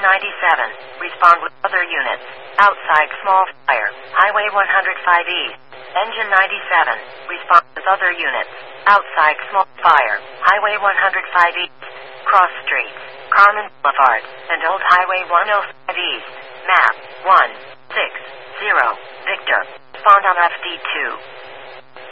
97, respond with other units. Outside small fire, Highway 105 East. Engine 97, respond with other units. Outside small fire, Highway 105 East. Cross streets, Carmen Boulevard, and Old Highway 105 East. Map 160, Victor. Respond on FD2.